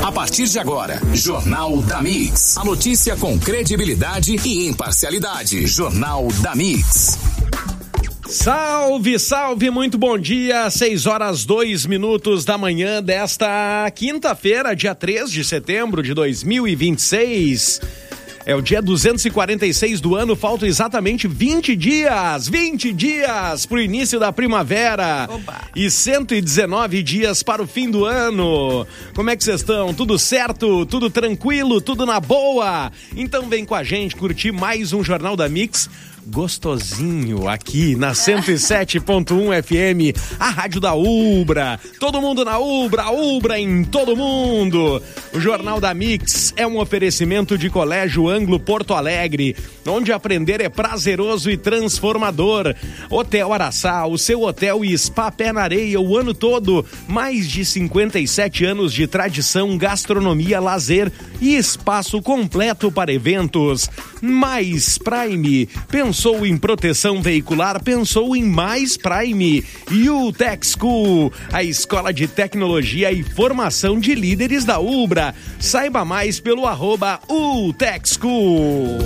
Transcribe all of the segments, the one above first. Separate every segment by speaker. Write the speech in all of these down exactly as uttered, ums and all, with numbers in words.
Speaker 1: A partir de agora, Jornal da Mix. A notícia com credibilidade e imparcialidade. Jornal da Mix.
Speaker 2: Salve, salve, muito bom dia, seis horas, dois minutos da manhã desta quinta-feira, dia três de setembro de dois mil e vinte e seis. É o dia duzentos e quarenta e seis do ano, faltam exatamente vinte dias, vinte dias para o início da primavera. Oba. E cento e dezenove dias para o fim do ano. Como é que vocês estão? Tudo certo? Tudo tranquilo? Tudo na boa? Então vem com a gente curtir mais um Jornal da Mix gostosinho aqui na cento e sete ponto um F M, a rádio da Ubra. Todo mundo na Ubra, Ubra em todo mundo. O Jornal da Mix é um oferecimento de Colégio Anglo Porto Alegre, onde aprender é prazeroso e transformador. Hotel Araçá, o seu hotel e spa pé na areia o ano todo. Mais de cinquenta e sete anos de tradição, gastronomia, lazer e espaço completo para eventos. Mais Prime, pensou em proteção veicular, pensou em Mais Prime. E o Tech School, a escola de tecnologia e formação de líderes da Ubra. Saiba mais pelo arroba U Tech School.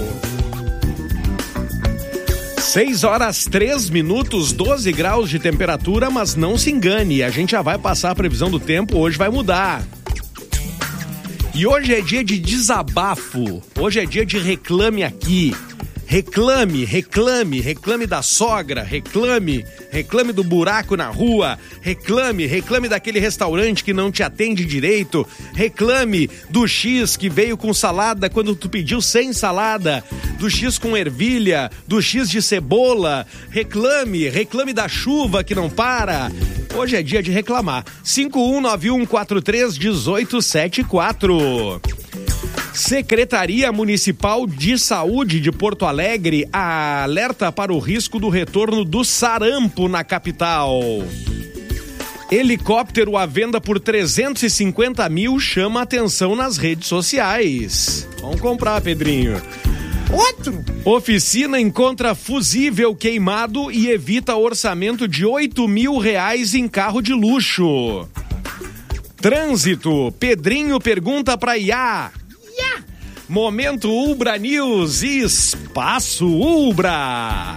Speaker 2: seis horas, três minutos, doze graus de temperatura, mas não se engane, a gente já vai passar a previsão do tempo, hoje vai mudar. E hoje é dia de desabafo, hoje é dia de reclame aqui. Reclame, reclame, reclame da sogra, reclame, reclame do buraco na rua, reclame, reclame daquele restaurante que não te atende direito, reclame do X que veio com salada quando tu pediu sem salada, do X com ervilha, do X de cebola, reclame, reclame da chuva que não para. Hoje é dia de reclamar. cinco um nove um quatro três um oito sete quatro. Secretaria Municipal de Saúde de Porto Alegre alerta para o risco do retorno do sarampo na capital. Helicóptero à venda por trezentos e cinquenta mil chama atenção nas redes sociais. Vamos comprar, Pedrinho. Outro. Oficina encontra fusível queimado e evita orçamento de oito mil reais em carro de luxo. Trânsito. Pedrinho pergunta pra Iá. Momento Ubra News e Espaço Ubra.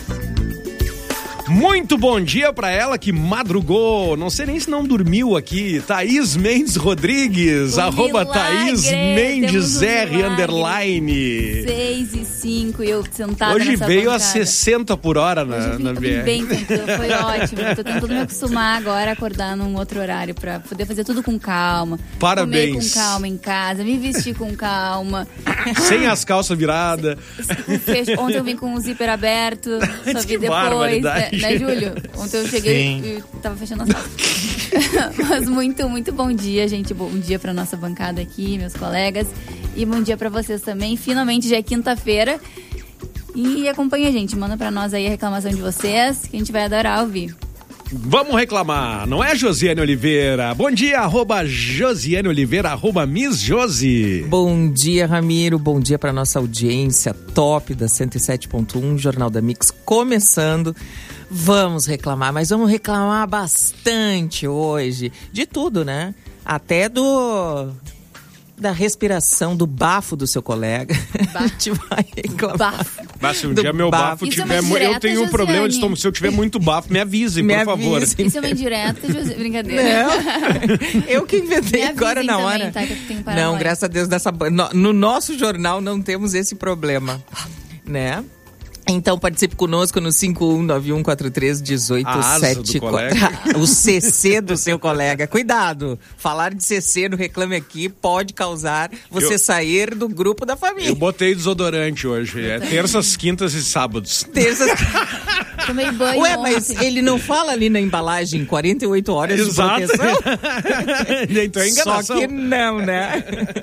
Speaker 2: Muito bom dia pra ela que madrugou, não sei nem se não dormiu aqui, Thaís Mendes Rodrigues,
Speaker 3: um
Speaker 2: arroba
Speaker 3: milagre,
Speaker 2: Thaís Mendes
Speaker 3: um
Speaker 2: R, underline.
Speaker 3: seis e cinco e eu sentada
Speaker 2: hoje
Speaker 3: nessa
Speaker 2: veio
Speaker 3: bancada.
Speaker 2: A sessenta por hora na, na B R.
Speaker 3: Bem, foi ótimo, tô tentando me acostumar agora a acordar num outro horário pra poder fazer tudo com calma.
Speaker 2: Parabéns.
Speaker 3: Comer com calma em casa, me vestir com calma.
Speaker 2: Sem as calças viradas.
Speaker 3: Ontem eu vim com o zíper aberto, só vi
Speaker 2: que
Speaker 3: depois, né, né, Júlio? Ontem eu cheguei
Speaker 4: Sim.
Speaker 3: e tava fechando as calças. Mas muito, muito bom dia, gente. Bom dia pra nossa bancada aqui, meus colegas. E bom dia pra vocês também. Finalmente já é quinta-feira. E acompanha a gente, manda pra nós aí a reclamação de vocês, que a gente vai adorar ouvir.
Speaker 2: Vamos reclamar, não é, Josiane Oliveira? Bom dia, arroba Josiane Oliveira, arroba Miss Josi.
Speaker 4: Bom dia, Ramiro, bom dia para nossa audiência top da cento e sete ponto um, Jornal da Mix, começando. Vamos reclamar, mas vamos reclamar bastante hoje, de tudo, né? Até do... da respiração, do bafo do seu colega. Bafo. A gente vai reclamar.
Speaker 3: Bafo.
Speaker 2: Mas se um dia meu bafo, bafo tiver...
Speaker 3: É
Speaker 2: eu tenho um problema de estômago. Se eu tiver muito bafo, me avise, me por avise. favor.
Speaker 3: Isso é uma indireta, José. Brincadeira.
Speaker 4: Não. Eu que inventei agora na
Speaker 3: também,
Speaker 4: hora.
Speaker 3: Tá, que eu tenho
Speaker 4: não, graças a Deus, nessa, no, no nosso jornal não temos esse problema. Né? Então participe conosco no cinco um nove um quatro três um oito sete quatro. O C C do seu colega. Cuidado, falar de C C no Reclame Aqui pode causar você eu, sair do grupo da família.
Speaker 2: Eu botei desodorante hoje, é terças, quintas e sábados.
Speaker 4: Terças...
Speaker 3: Tomei banho.
Speaker 4: Ué, mas ele não fala ali na embalagem quarenta e oito horas
Speaker 2: Exato.
Speaker 4: De proteção?
Speaker 2: Então é enganação.
Speaker 4: Só que não, né?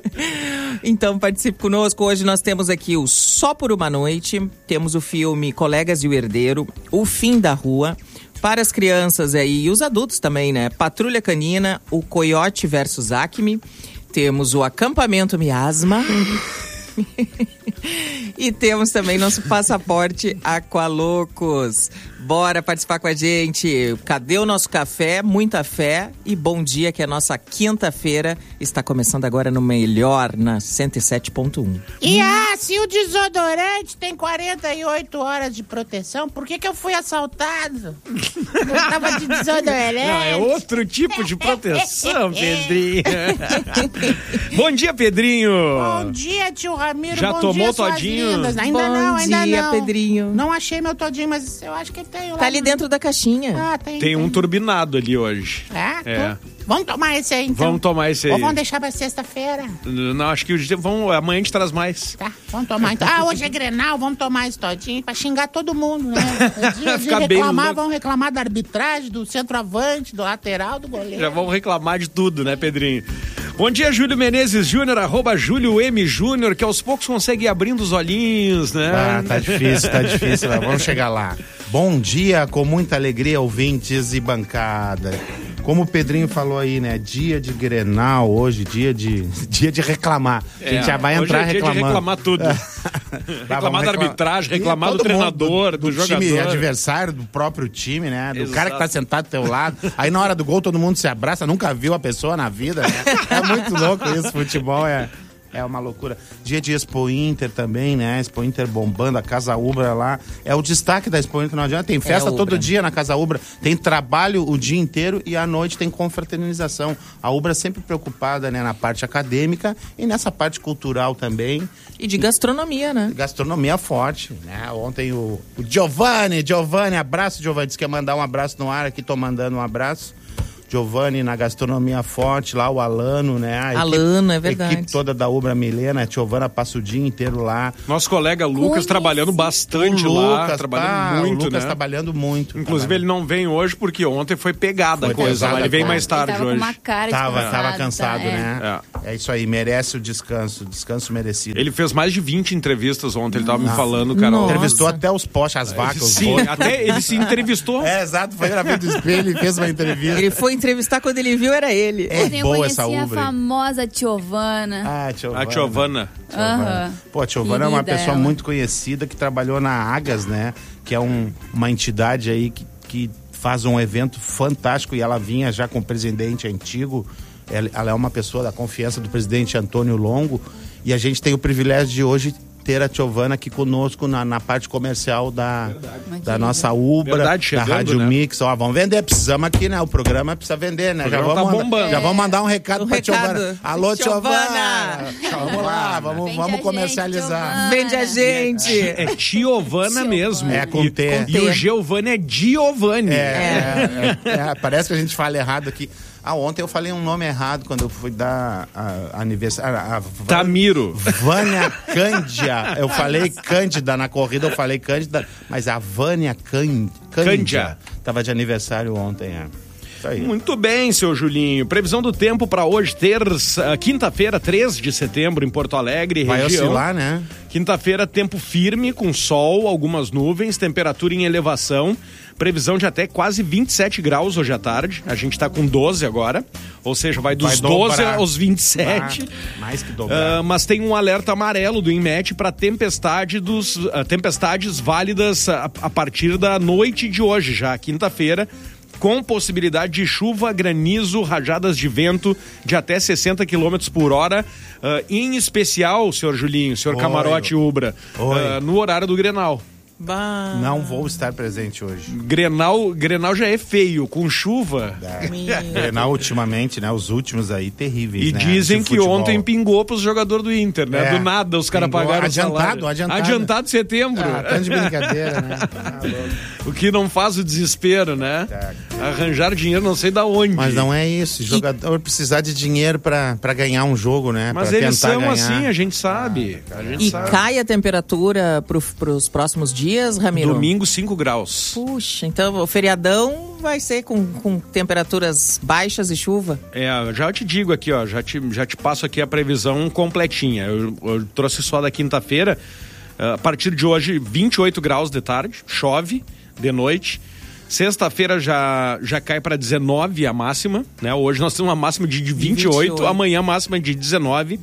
Speaker 4: Então participe conosco. Hoje nós temos aqui o Só por uma Noite, temos o filme Colegas e o Herdeiro, O Fim da Rua, para as crianças aí e os adultos também, né? Patrulha Canina, O Coiote versus Acme, temos o Acampamento Miasma. E temos também nosso passaporte Aqualocos. Bora participar com a gente. Cadê o nosso café? Muita fé e bom dia, que a nossa quinta-feira está começando agora no melhor, na cento e sete ponto um.
Speaker 5: E ah, se o desodorante tem quarenta e oito horas de proteção, por que que eu fui assaltado? Eu tava de desodorante.
Speaker 2: Não, é outro tipo de proteção, Pedrinho. Bom dia, Pedrinho.
Speaker 5: Bom dia, tio Ramiro.
Speaker 2: Já
Speaker 5: bom
Speaker 2: tomou
Speaker 5: dia, suas
Speaker 2: todinho?
Speaker 5: lindas. Ainda
Speaker 4: Bom
Speaker 5: não, ainda
Speaker 4: dia,
Speaker 5: não.
Speaker 4: Pedrinho.
Speaker 5: Não achei meu todinho, mas eu acho que tem lá.
Speaker 4: Tá ali dentro da caixinha.
Speaker 5: Ah, tem.
Speaker 2: Tem um turbinado ali hoje.
Speaker 5: É?
Speaker 2: É.
Speaker 5: Tô- Vamos tomar esse aí, então.
Speaker 2: Vamos tomar esse aí.
Speaker 5: Ou vamos deixar pra sexta-feira?
Speaker 2: Não, acho que hoje vamos, amanhã a gente traz mais.
Speaker 5: Tá, vamos tomar então. Ah, hoje é Grenal, vamos tomar esse todinho pra xingar todo mundo, né? É dia de
Speaker 2: Ficar bem
Speaker 5: reclamar,
Speaker 2: louco.
Speaker 5: vamos reclamar da arbitragem, do centroavante, do lateral, do goleiro.
Speaker 2: Já vamos reclamar de tudo, né, Pedrinho? Bom dia, Júlio Menezes Júnior, arroba Júlio M Júnior, que aos poucos consegue ir abrindo os olhinhos, né?
Speaker 6: Ah, tá difícil, tá difícil. Mas vamos chegar lá. Bom dia, com muita alegria, ouvintes e bancada. Como o Pedrinho falou aí, né? Dia de Grenal hoje, dia de, dia de reclamar. A gente
Speaker 2: É,
Speaker 6: já vai
Speaker 2: hoje
Speaker 6: entrar
Speaker 2: é dia de
Speaker 6: reclamando.
Speaker 2: reclamar tudo. reclamar da arbitragem, reclamar do
Speaker 6: Todo mundo,
Speaker 2: treinador, do, jogador.
Speaker 6: time adversário, do próprio time, né? Do
Speaker 2: Exato.
Speaker 6: cara que tá sentado do teu lado. Aí na hora do gol todo mundo se abraça, nunca viu a pessoa na vida, né? É muito louco isso, futebol é... É uma loucura. Dia de Expo Inter também, né? Expo Inter bombando, a Casa Ubra lá. É o destaque da Expo Inter, não adianta. Tem festa
Speaker 4: É a Ubra.
Speaker 6: todo dia na Casa Ubra. Tem trabalho o dia inteiro e à noite tem confraternização. A Ubra sempre preocupada, né, na parte acadêmica e nessa parte cultural também.
Speaker 4: E de gastronomia, né?
Speaker 6: Gastronomia forte, né? Ontem o, o Giovanni, Giovanni, abraço, Giovanni. Disse que ia mandar um abraço no ar aqui, tô mandando um abraço. Giovanni na gastronomia forte, lá o Alano, né? A
Speaker 4: Alano,
Speaker 6: equipe,
Speaker 4: é verdade.
Speaker 6: A equipe toda da Ubra Milena, a Giovana passa o dia inteiro lá.
Speaker 2: Nosso colega Lucas
Speaker 3: Conheci.
Speaker 2: trabalhando bastante
Speaker 6: o
Speaker 2: lá,
Speaker 6: Lucas,
Speaker 2: trabalhando
Speaker 6: tá,
Speaker 2: muito,
Speaker 6: o Lucas
Speaker 2: né?
Speaker 6: trabalhando muito.
Speaker 2: Inclusive ele não vem hoje porque ontem foi pegada
Speaker 6: Foi
Speaker 2: a coisa,
Speaker 6: pesada
Speaker 2: lá. Ele
Speaker 6: a
Speaker 2: vem
Speaker 6: coisa.
Speaker 2: mais tarde
Speaker 3: Ele tava
Speaker 2: hoje.
Speaker 3: com uma cara de
Speaker 6: Tava,
Speaker 3: cansado,
Speaker 6: tava cansado,
Speaker 3: tá? É.
Speaker 6: né? É. isso aí, merece o descanso, descanso merecido.
Speaker 2: Ele fez mais de vinte entrevistas ontem, ele tava me falando, cara.
Speaker 4: Nossa.
Speaker 6: entrevistou até os postes, as vacas, os
Speaker 2: Sim,
Speaker 6: bois.
Speaker 2: até ele se entrevistou.
Speaker 6: É, exato, foi na frente do espelho e fez uma entrevista.
Speaker 4: Ele foi entrevistar, quando ele viu, era ele.
Speaker 6: É
Speaker 3: Ontem eu
Speaker 6: boa
Speaker 3: conheci
Speaker 6: essa
Speaker 3: a
Speaker 6: Ubra. aí.
Speaker 3: famosa Tiovana.
Speaker 6: Ah, Giovana.
Speaker 2: A Giovana.
Speaker 3: Aham.
Speaker 6: Pô, a Giovana é uma
Speaker 3: Querida
Speaker 6: pessoa
Speaker 3: ela.
Speaker 6: muito conhecida que trabalhou na Agas, né? Que é um, uma entidade aí que, que faz um evento fantástico e ela vinha já com o presidente antigo. Ela, ela é uma pessoa da confiança do presidente Antônio Longo e a gente tem o privilégio de hoje ter a Giovana aqui conosco na, na parte comercial da, da nossa Ubra,
Speaker 2: Verdade,
Speaker 6: da
Speaker 2: chegando,
Speaker 6: Rádio
Speaker 2: né?
Speaker 6: Mix. Ó, vamos vender, precisamos aqui, né? O programa precisa vender, né?
Speaker 2: O
Speaker 6: Já
Speaker 2: programa
Speaker 6: vamos,
Speaker 2: tá
Speaker 6: mandar-
Speaker 2: bombando.
Speaker 6: já vamos mandar um recado
Speaker 4: Um
Speaker 6: pra
Speaker 4: recado.
Speaker 6: Giovana. Alô,
Speaker 4: Giovana!
Speaker 6: Giovana! Vamos lá, vamos,
Speaker 3: Vende a
Speaker 6: vamos
Speaker 3: gente,
Speaker 6: comercializar.
Speaker 3: Giovana.
Speaker 4: Vende a gente!
Speaker 2: É Giovana mesmo.
Speaker 6: É, com
Speaker 2: e,
Speaker 6: T.
Speaker 2: E o Giovanni é Giovanni.
Speaker 6: É, é, é, parece que a gente fala errado aqui. Ah, ontem eu falei um nome errado quando eu fui dar a, a aniversário. A, a Van-
Speaker 2: Tamiro.
Speaker 6: Vânia Cândia. Eu falei Cândida na corrida, eu falei Cândida, mas a Vânia Cân-
Speaker 2: Cândia.
Speaker 6: Cândia tava de aniversário ontem, é. Isso aí.
Speaker 2: Muito bem, seu Julinho. Previsão do tempo para hoje, terça, quinta-feira, três de setembro, em Porto Alegre,
Speaker 6: Vai
Speaker 2: região.
Speaker 6: oscilar, né?
Speaker 2: Quinta-feira, tempo firme, com sol, algumas nuvens, temperatura em elevação. Previsão de até quase vinte e sete graus hoje à tarde. A gente tá com doze agora. Ou seja, vai dos
Speaker 6: Vai
Speaker 2: doze
Speaker 6: dobrar.
Speaker 2: aos vinte e sete.
Speaker 6: Ah, mais que dobrar.
Speaker 2: Ah, mas tem um alerta amarelo do INMET para tempestade dos, ah, tempestades válidas a, a partir da noite de hoje, já quinta-feira, com possibilidade de chuva, granizo, rajadas de vento de até sessenta quilômetros por hora, ah, em especial, senhor Julinho, senhor
Speaker 6: Oi.
Speaker 2: Camarote Ubra,
Speaker 6: Oi.
Speaker 2: ah, no horário do Grenal.
Speaker 4: Bah.
Speaker 6: Não vou estar presente hoje.
Speaker 2: Grenal, Grenal já é feio, com chuva.
Speaker 6: Grenal ultimamente, né? Os últimos aí, terríveis,
Speaker 2: E
Speaker 6: né?
Speaker 2: dizem
Speaker 6: De
Speaker 2: que
Speaker 6: futebol.
Speaker 2: ontem pingou pros jogadores do Inter, né?
Speaker 6: É,
Speaker 2: Do nada, os caras
Speaker 6: pingou.
Speaker 2: pagaram
Speaker 6: Adiantado,
Speaker 2: o salário.
Speaker 6: adiantado.
Speaker 2: Adiantado setembro.
Speaker 6: Ah, tanto de brincadeira, né? Ah, louco.
Speaker 2: O que não faz o desespero, né? Arranjar dinheiro não sei da onde.
Speaker 6: Mas não é isso. Jogador precisar de dinheiro pra, pra ganhar um jogo, né?
Speaker 2: Mas
Speaker 6: pra
Speaker 2: eles
Speaker 6: tentar
Speaker 2: são
Speaker 6: ganhar.
Speaker 2: assim, a gente sabe. A gente
Speaker 4: E
Speaker 2: sabe.
Speaker 4: cai a temperatura pro, pros próximos dias, Ramiro?
Speaker 2: Domingo, cinco graus.
Speaker 4: Puxa, então o feriadão vai ser com, com temperaturas baixas e chuva?
Speaker 2: É, já te digo aqui, ó, já te, já te passo aqui a previsão completinha. Eu, eu trouxe só da quinta-feira. A partir de hoje, vinte e oito graus de tarde, chove de noite. Sexta-feira já, já cai para dezenove a máxima, né? Hoje nós temos uma máxima de vinte e oito,
Speaker 4: vinte e oito.
Speaker 2: amanhã a máxima de dezenove.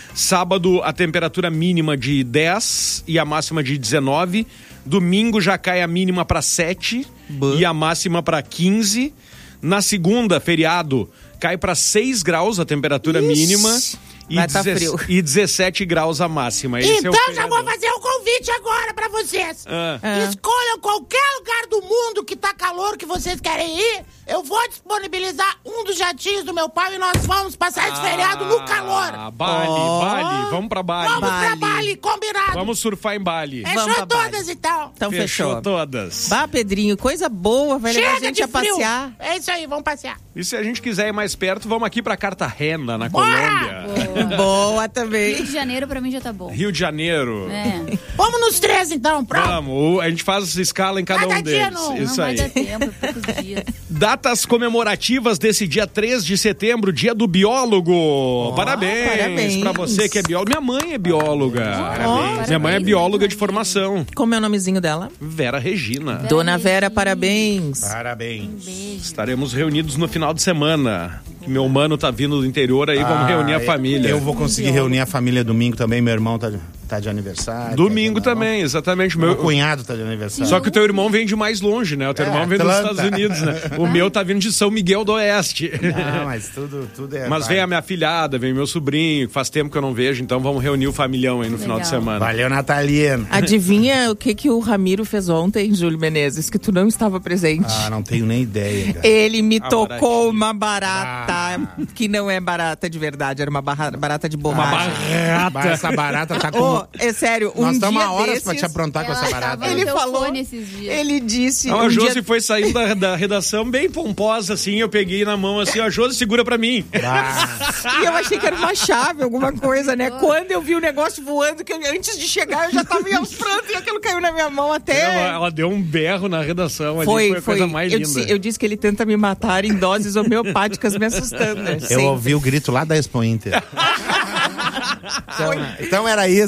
Speaker 2: Sábado, a temperatura mínima de dez e a máxima de dezenove. Domingo já cai a mínima para sete Buh. e a máxima para quinze. Na segunda, feriado, cai para seis graus a temperatura Ixi. mínima. E,
Speaker 4: Vai tá
Speaker 2: deze-
Speaker 4: frio.
Speaker 2: e dezessete graus a máxima. Esse
Speaker 5: então
Speaker 2: é
Speaker 5: já vou fazer um convite agora pra vocês.
Speaker 2: Ah.
Speaker 4: Ah.
Speaker 5: Escolham qualquer lugar do mundo que tá calor que vocês querem ir. Eu vou disponibilizar um dos jatinhos do meu pai e nós vamos passar esse feriado no calor.
Speaker 2: Ah, Bali,
Speaker 4: Oh.
Speaker 2: Bali. Vamos pra Bali.
Speaker 5: Vamos pra
Speaker 4: Bali.
Speaker 5: Bali, combinado.
Speaker 2: Vamos surfar em Bali.
Speaker 4: Vamos
Speaker 5: Fechou
Speaker 4: pra Bali.
Speaker 5: todas então.
Speaker 4: Então fechou.
Speaker 2: todas.
Speaker 4: Bah, Pedrinho, coisa boa, vai levar a
Speaker 5: Chega
Speaker 4: gente
Speaker 5: de
Speaker 4: a
Speaker 5: frio.
Speaker 4: passear.
Speaker 5: É isso aí, vamos passear.
Speaker 2: E se a gente quiser ir mais perto, vamos aqui pra Cartagena, na
Speaker 5: Bora!
Speaker 2: Colômbia.
Speaker 4: Boa
Speaker 3: Rio
Speaker 4: também.
Speaker 3: de Janeiro pra mim já tá bom.
Speaker 2: Rio de Janeiro.
Speaker 3: É.
Speaker 5: Vamos nos três então, pronto.
Speaker 2: Vamos, a gente faz escala em cada
Speaker 5: Cada
Speaker 2: um
Speaker 5: dia
Speaker 2: deles.
Speaker 5: não,
Speaker 2: Isso
Speaker 3: não
Speaker 2: aí.
Speaker 3: vai dar tempo, é poucos dias.
Speaker 2: Datas comemorativas desse dia três de setembro, dia do biólogo. parabéns,
Speaker 4: parabéns.
Speaker 2: pra você que é biólogo. Minha mãe é bióloga.
Speaker 3: Parabéns.
Speaker 2: Minha mãe é
Speaker 3: Parabéns,
Speaker 2: bióloga de
Speaker 3: imagina.
Speaker 2: formação.
Speaker 4: Como é o nomezinho dela?
Speaker 2: Vera Regina.
Speaker 3: Vera
Speaker 4: Dona Vera,
Speaker 3: Regina.
Speaker 4: parabéns.
Speaker 6: Parabéns.
Speaker 3: Beijo.
Speaker 2: Estaremos reunidos no final de semana. Meu mano tá vindo do interior aí, vamos
Speaker 6: Ah,
Speaker 2: reunir a
Speaker 6: eu-
Speaker 2: família.
Speaker 6: Eu vou conseguir reunir a família domingo também. Meu irmão tá, tá de aniversário.
Speaker 2: Domingo
Speaker 6: tá de-
Speaker 2: também, exatamente.
Speaker 6: Meu
Speaker 2: Meu...
Speaker 6: cunhado tá de aniversário.
Speaker 2: Só que o teu irmão vem de mais longe, né? O teu
Speaker 6: É,
Speaker 2: irmão vem dos
Speaker 6: Atlanta.
Speaker 2: Estados Unidos, né? O meu tá vindo de São Miguel do Oeste.
Speaker 6: Não, mas tudo, tudo é...
Speaker 2: Mas
Speaker 6: vai.
Speaker 2: vem a minha filhada, vem meu sobrinho, que faz tempo que eu não vejo, então vamos reunir o familhão aí no final de
Speaker 3: Legal.
Speaker 2: semana.
Speaker 6: Valeu, Natalina.
Speaker 4: Adivinha o que, que o Ramiro fez ontem, Júlio Menezes, que tu não estava presente?
Speaker 6: Ah, não tenho nem ideia, cara.
Speaker 4: Ele me
Speaker 2: A
Speaker 4: tocou
Speaker 2: baratinha.
Speaker 4: uma barata, que não é barata de verdade, era uma barra- barata de borracha.
Speaker 6: Bah, essa barata tá com...
Speaker 4: Ô, é sério, um
Speaker 6: Nós
Speaker 4: dia
Speaker 6: estamos há horas
Speaker 4: desses,
Speaker 6: pra te aprontar com
Speaker 3: Ela
Speaker 6: essa barata.
Speaker 3: tava no
Speaker 4: Ele
Speaker 3: teu
Speaker 4: falou,
Speaker 3: fone esses dias.
Speaker 4: ele disse...
Speaker 2: Não, a
Speaker 4: um
Speaker 2: Josi
Speaker 4: dia-
Speaker 2: foi saindo da, da redação bem pomposa, assim, eu peguei na mão assim, ó, Josi, segura pra mim.
Speaker 4: E eu achei que era uma chave, alguma coisa, né? Quando eu vi o negócio voando, que eu- antes de chegar eu já tava aos prantos e aquilo caiu na minha mão até...
Speaker 2: Ela, ela deu um berro na redação, ali,
Speaker 4: Foi,
Speaker 2: foi a
Speaker 4: foi.
Speaker 2: coisa mais
Speaker 4: eu,
Speaker 2: linda.
Speaker 4: disse, eu disse que ele tenta me matar em doses homeopáticas, me assustando. né?
Speaker 6: Eu
Speaker 4: Sempre.
Speaker 6: ouvi o grito lá da Expo Inter. Então, então era isso.